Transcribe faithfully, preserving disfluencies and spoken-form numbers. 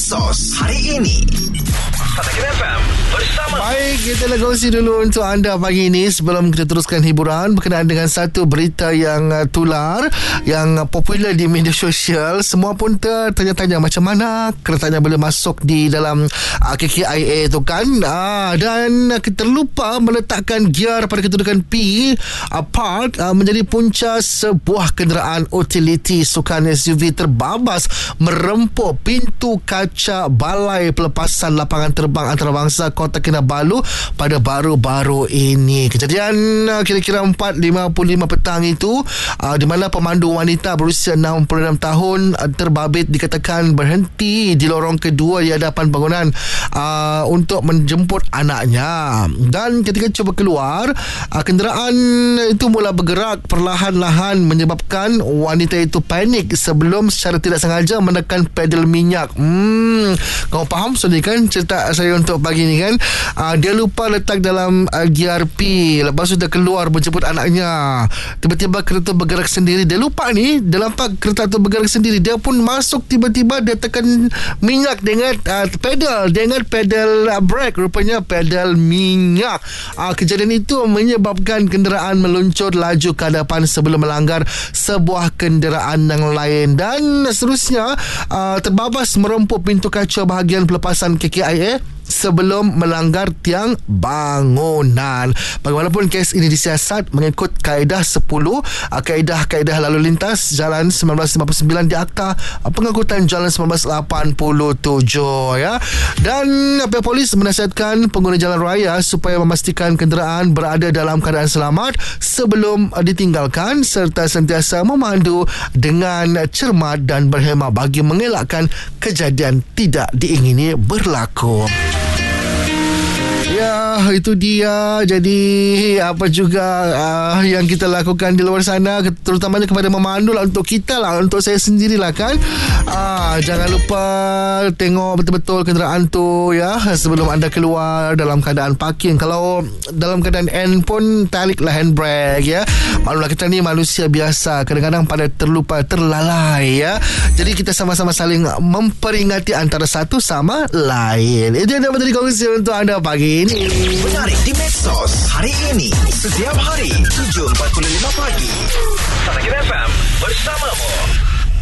Medsos hari ini. Katakan F M bersama. Baik, kita nak kongsi dulu untuk anda pagi ini sebelum kita teruskan hiburan berkenaan dengan satu berita yang uh, tular, yang uh, popular di media sosial. Semua pun tertanya-tanya macam mana keretanya boleh masuk di dalam uh, K K I A tu kan. uh, Dan uh, kita terlupa meletakkan gear pada kedudukan P uh, Park uh, menjadi punca sebuah kenderaan utility sukan S U V terbabas merempuk pintu kaca balai pelepasan lapangan terbang antarabangsa Kota Kinabalu pada baru-baru ini. Kejadian uh, kira-kira empat lima puluh lima petang itu, uh, di mana pemandu wanita berusia enam puluh enam tahun uh, terbabit dikatakan berhenti di lorong kedua di hadapan bangunan uh, untuk menjemput anaknya. Dan ketika cuba keluar, uh, kenderaan itu mula bergerak perlahan-lahan menyebabkan wanita itu panik sebelum secara tidak sengaja menekan pedal minyak. Hmm, kau faham sedih kan cerita saya untuk pagi ni kan? Uh, dia lupa letak dalam uh, gear P. Lepas tu dia keluar menjemput anaknya. Tiba-tiba kereta bergerak sendiri. Dia lupa ni, dia nampak kereta tu bergerak sendiri. Dia pun masuk tiba-tiba dia tekan minyak dengan uh, pedal, dengan pedal uh, brake, rupanya pedal minyak. Uh, kejadian itu menyebabkan kenderaan meluncur laju ke hadapan sebelum melanggar sebuah kenderaan yang lain. Dan seterusnya uh, terbabas merempuk pintu kaca bahagian pelepasan K K I A sebelum melanggar tiang bangunan. Bagaimanapun kes ini disiasat mengikut kaedah sepuluh, kaedah-kaedah lalu lintas Jalan seribu sembilan ratus lima puluh sembilan di Akta Pengangkutan Jalan seribu sembilan ratus lapan puluh tujuh ya. Dan pihak polis menasihatkan pengguna jalan raya supaya memastikan kenderaan berada dalam keadaan selamat sebelum ditinggalkan serta sentiasa memandu dengan cermat dan berhemah bagi mengelakkan kejadian tidak diingini berlaku. Ya, itu dia. Jadi apa juga uh, yang kita lakukan di luar sana, terutamanya kepada memandu lah, untuk kita lah, untuk saya sendirilah kan. uh, Jangan lupa tengok betul-betul kenderaan tu ya sebelum anda keluar dalam keadaan parking. Kalau dalam keadaan N pun tariklah handbrake ya. Maklumlah kita ni manusia biasa, kadang-kadang pada terlupa, terlalai ya. Jadi kita sama-sama saling memperingati antara satu sama lain. Itu yang dapat dikongsi untuk anda pagi ini. Menarik di Medsos hari ini. Setiap hari tujuh empat puluh lima pagi. Katakan F M bersamamu.